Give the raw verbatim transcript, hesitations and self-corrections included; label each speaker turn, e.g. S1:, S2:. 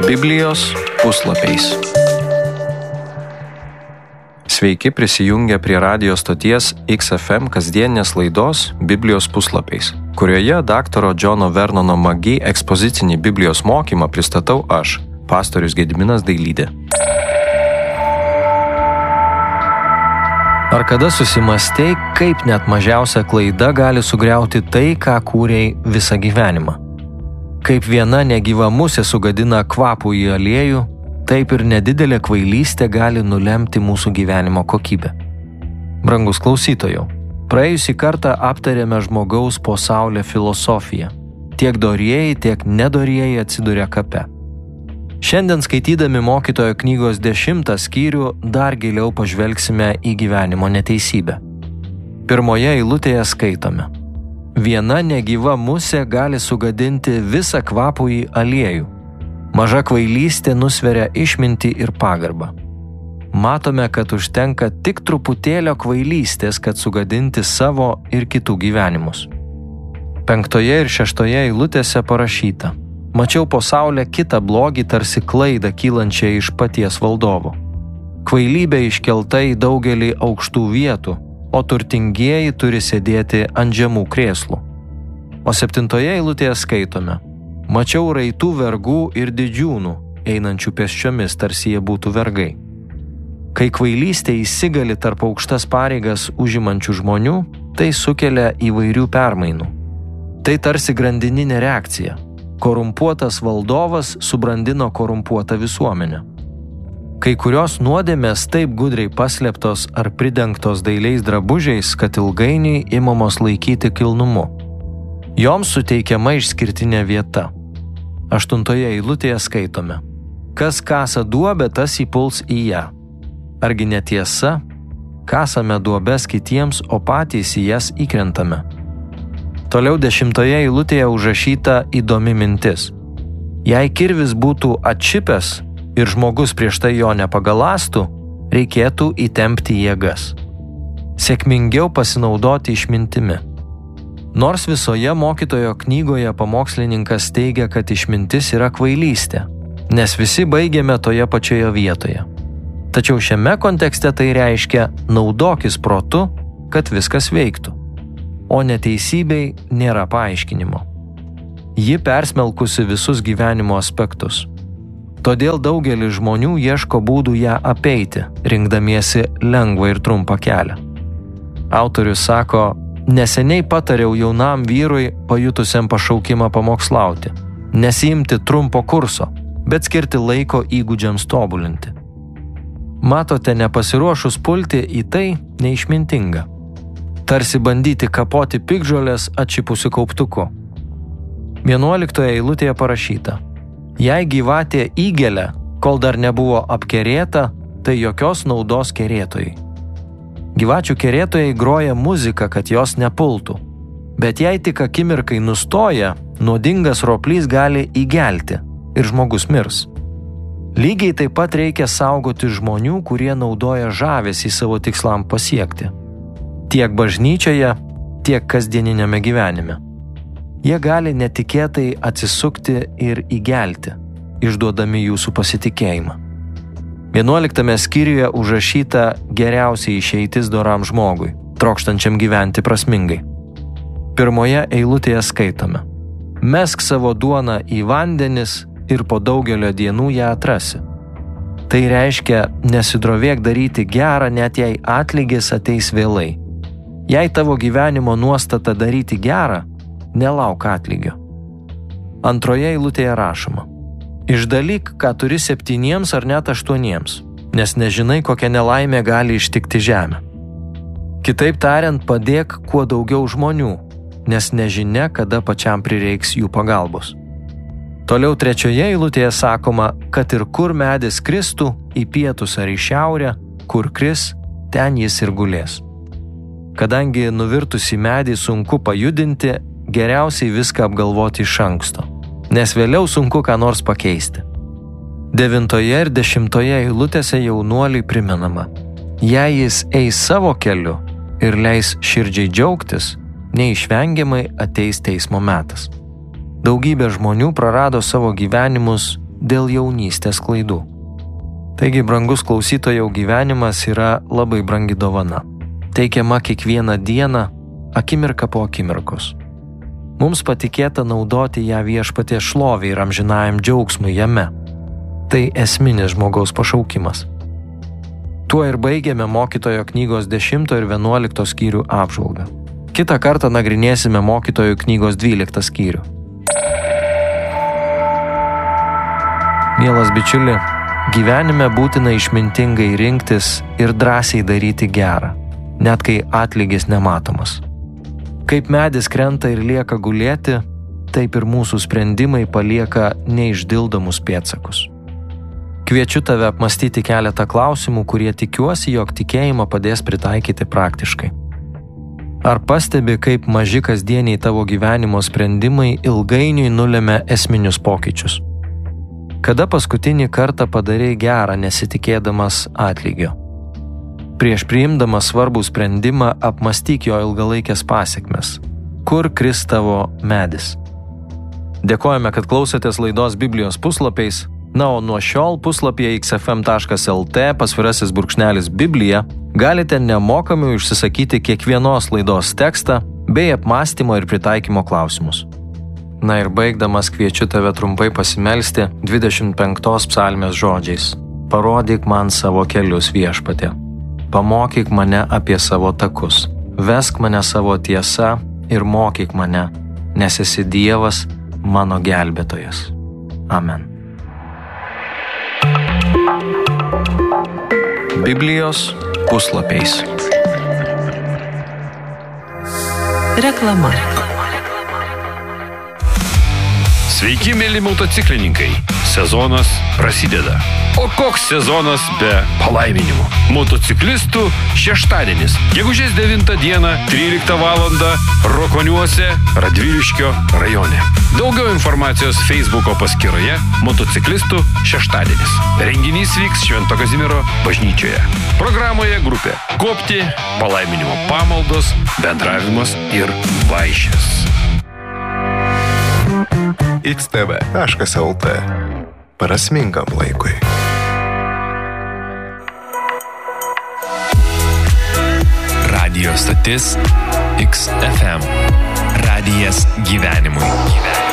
S1: Biblijos puslapiais. Sveiki prisijungę prie radijo stoties X F M kasdienės laidos Biblijos puslapiais, kurioje daktaro Džono Vernono Magi ekspozicinį Biblijos mokymą pristatau aš, pastorius Gediminas Dailydė. Ar kada susimastei, kaip net mažiausia klaida gali sugriauti tai, ką kūrei visą gyvenimą? Kaip viena negyva musė sugadina kvapų į aliejų, taip ir nedidelė kvailystė gali nulemti mūsų gyvenimo kokybę. Brangus klausytojau, praėjusį kartą aptarėme žmogaus po saulę filosofiją. Tiek dorieji, tiek nedorieji atsiduria kape. Šiandien skaitydami mokytojo knygos dešimtą skyrių dar giliau pažvelgsime į gyvenimo neteisybę. Pirmoje eilutėje skaitome: viena negyva musė gali sugadinti visą kvapųjį aliejų. Maža kvailystė nusveria išmintį ir pagarbą. Matome, kad užtenka tik truputėlio kvailystės, kad sugadinti savo ir kitų gyvenimus. Penktoje ir šeštoje eilutėse parašyta: mačiau po saulę kitą blogį, tarsi klaidą kylančią iš paties valdovo. Kvailybė iškelta į daugelį aukštų vietų, o turtingieji turi sėdėti ant žemų krėslų. O septintoje eilutėje skaitome: mačiau raitų vergų ir didžiūnų, einančių pėsčiomis, tarsi jie būtų vergai. Kai kvailystė įsigali tarp aukštas pareigas užimančių žmonių, tai sukelia įvairių permainų. Tai tarsi grandininė reakcija. Korumpuotas valdovas subrandino korumpuotą visuomenę. Kai kurios nuodėmės taip gudriai paslėptos ar pridengtos dailiais drabužiais, kad ilgainiui imamos laikyti kilnumu. Joms suteikiama išskirtinė vieta. Aštuntoje eilutėje skaitome: kas kasa duobę, tas įpuls į ją. Argi netiesa? Kasame duobes kitiems, o patys į jas įkrentame. Toliau dešimtoje eilutėje užrašyta įdomi mintis: jei kirvis būtų atšipęs ir žmogus prieš tai jo nepagalastų, reikėtų įtempti jėgas. Sėkmingiau pasinaudoti išmintimi. Nors visoje mokytojo knygoje pamokslininkas teigia, kad išmintis yra kvailystė, nes visi baigiame toje pačioje vietoje. Tačiau šiame kontekste tai reiškia naudokis protu, kad viskas veiktų, o neteisybei nėra paaiškinimo. Ji persmelkusi visus gyvenimo aspektus. Todėl daugelis žmonių ieško būdų ją apeiti, rinkdamiesi lengvą ir trumpą kelią. Autorius sako: neseniai patariau jaunam vyrui, pajutusiam pašaukimą pamokslauti, nesiimti trumpo kurso, bet skirti laiko įgūdžiams tobulinti. Matote, nepasiruošus pulti į tai neišmintinga. Tarsi bandyti kapoti piktžolės atšipusiu kauptuku. Vienuoliktoje eilutėje parašyta: jei gyvatė įgelia, kol dar nebuvo apkerėta, tai jokios naudos kerėtojai. Gyvačių kerėtojai groja muziką, kad jos nepultų. Bet jei tik akimirkai nustoja, nuodingas roplys gali įgelti ir žmogus mirs. Lygiai taip pat reikia saugoti žmonių, kurie naudoja žavesį savo tikslam pasiekti. Tiek bažnyčioje, tiek kasdieninėme gyvenime. Jie gali netikėtai atsisukti ir įgelti, išduodami jūsų pasitikėjimą. Vienuoliktame skyriuje užrašyta geriausiai išeitis doram žmogui, trokštančiam gyventi prasmingai. Pirmoje eilutėje skaitome: mesk savo duoną į vandenis ir po daugelio dienų ją atrasi. Tai reiškia, nesidrovėk daryti gerą, net jei atlygis ateis vėlai. Jei tavo gyvenimo nuostata daryti gerą, nelauk atlygio. Antroje eilutėje rašoma: išdalyk, ką turi septyniems ar net aštuoniems, nes nežinai, kokia nelaimė gali ištikti žemę. Kitaip tariant, padėk kuo daugiau žmonių, nes nežinia, kada pačiam prireiks jų pagalbos. Toliau trečioje eilutėje sakoma, kad ir kur medis kristų, į pietus ar į šiaurę, kur kris, ten jis ir gulės. Kadangi nuvirtusį medį sunku pajudinti, geriausiai viską apgalvoti iš anksto, nes vėliau sunku ką nors pakeisti. Devintoje ir dešimtoje eilutėse jaunuoliui primenama: jei jis eis savo keliu ir leis širdžiai džiaugtis, neišvengiamai ateis teismo metas. Daugybė žmonių prarado savo gyvenimus dėl jaunystės klaidų. Taigi, brangus klausytojau, gyvenimas yra labai brangi dovana. Teikiama kiekvieną dieną, akimirką po akimirkos. Mums patikėta naudoti ją Viešpaties šlovei ir amžinajam džiaugsmui jame. Tai esminis žmogaus pašaukimas. Tuo ir baigėme mokytojo knygos dešimto ir vienuolikto skyrių apžvalgą. Kitą kartą nagrinėsime mokytojo knygos dvyliktą skyrių. Mielas bičiuli, gyvenime būtina išmintingai rinktis ir drąsiai daryti gerą, net kai atlygis nematomas. Kaip medis krenta ir lieka gulėti, taip ir mūsų sprendimai palieka neišdildomus pėdsakus. Kviečiu tave apmąstyti keletą klausimų, kurie tikiuosi, jog tikėjimą padės pritaikyti praktiškai. Ar pastebi, kaip maži kasdieniai tavo gyvenimo sprendimai ilgainiui nulemia esminius pokyčius? Kada paskutinį kartą padarei gerą, nesitikėdamas atlygio? Prieš priimdamas svarbų sprendimą apmąstyk jo ilgalaikės pasekmes. Kur kris tavo medis? Dėkojame, kad klausėtės laidos Biblijos puslapiais. Na, o nuo šiol puslapyje iks ef em taškas el tė pasvirasis brūkšnelis Biblija galite nemokamai užsisakyti kiekvienos laidos tekstą bei apmąstymo ir pritaikymo klausimus. Na ir baigdamas kviečiu tave trumpai pasimelsti dvidešimt penktos psalmės žodžiais. Parodyk man savo kelius, Viešpatie. Pamokyk mane apie savo takus. Vesk mane savo tiesa ir mokyk mane, nes esi Dievas, mano gelbėtojas. Amen. Biblijos puslapiais.
S2: Reklama.
S3: Sveiki, mėly motociklininkai. Sezonas prasideda. O koks sezonas be palaiminimų? Motociklistų šeštadienis. Gegužės devintą dieną, tryliktą valandą, Rokoniuose, Radviliškio rajone. Daugiau informacijos Facebooko paskyroje Motociklistų šeštadienis. Renginys vyks Švento Kazimiero bažnyčioje. Programoje grupė kopti, palaiminimo pamaldos, bendravimas ir vaišės.
S4: iks te ve taškas el tė. Prasmingam laikui.
S5: Radio stotis iks ef em. Radijas gyvenimui.